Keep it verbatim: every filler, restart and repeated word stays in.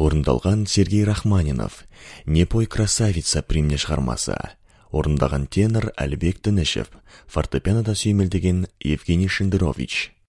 Орындалған Сергей Рахманинов. «Не пой, красавица» примне шығармасы. Орындаған тенор Әлбек Тінішев. Фортепианода сүймелдеген Евгений Шендерович.